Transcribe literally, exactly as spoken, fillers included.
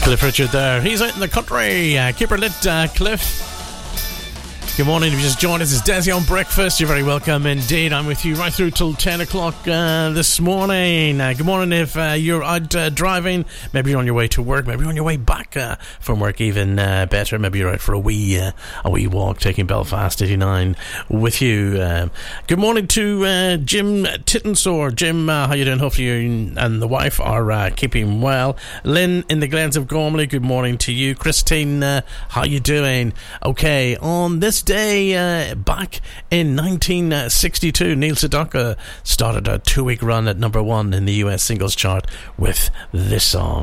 Cliff Richard there. He's out in the country. Uh, keep her lit, uh, Cliff. Good morning. If you just joined us, it's Desi on Breakfast. You're very welcome indeed. I'm with you right through till ten o'clock uh, this morning. Uh, good morning if uh, you're out uh, driving. Maybe you're on your way to work. Maybe you're on your way back uh, from work, even uh, better. Maybe you're out for a wee uh, a wee walk, taking Belfast eighty-nine with you. Uh, good morning to uh, Jim Tittensor. Jim, uh, how you doing? Hopefully you and the wife are uh, keeping well. Lynn in the Glens of Gormley, good morning to you. Christine, uh, how you doing? Okay, on this day uh, back in nineteen sixty-two, Neil Sedaka started a two-week run at number one in the U S singles chart with this song.